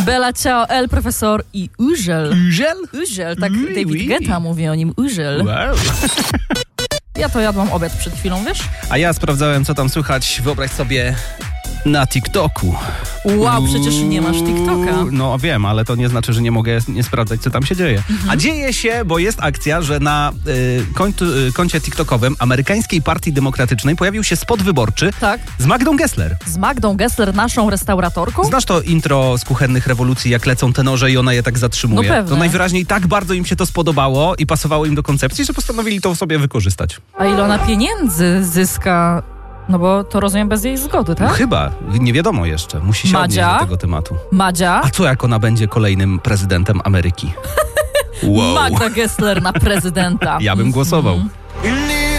Bella Ciao, El Profesor i Użel. Użel? Użel, tak David Guetta mówi o nim, Użel. Wow. Ja to jadłam obiad przed chwilą, wiesz? A ja sprawdzałem, co tam słychać, wyobraź sobie, na TikToku. Wow, przecież nie masz TikToka. No wiem, ale to nie znaczy, że nie mogę nie sprawdzać, co tam się dzieje. A dzieje się, bo jest akcja, że na koncie TikTokowym Amerykańskiej Partii Demokratycznej pojawił się spot wyborczy Tak. z Magdą Gessler. Z Magdą Gessler, naszą restauratorką? Znasz to intro z Kuchennych Rewolucji, jak lecą te noże i ona je tak zatrzymuje? No pewnie. To najwyraźniej tak bardzo im się to spodobało i pasowało im do koncepcji, że postanowili to sobie wykorzystać. A ile ona pieniędzy zyska? No bo to rozumiem bez jej zgody, tak? Chyba, nie wiadomo jeszcze. Musi się odnieść Madzia? do tego tematu. Madzia? A co jak ona będzie kolejnym prezydentem Ameryki? Wow. Magda Gessler na prezydenta. Ja bym głosował.